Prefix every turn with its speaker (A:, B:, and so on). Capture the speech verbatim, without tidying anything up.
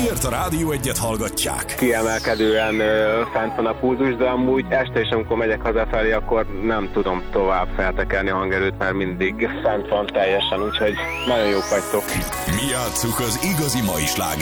A: miért a Rádió Egyet hallgatják?
B: Kiemelkedően ö, fent van a pulzus, de amúgy este is, amikor megyek hazafelé, akkor nem tudom tovább feltekerni a hangerőt, mert mindig fent van teljesen, úgyhogy nagyon jók vagytok.
A: Mi játsszuk az igazi mai slágereket.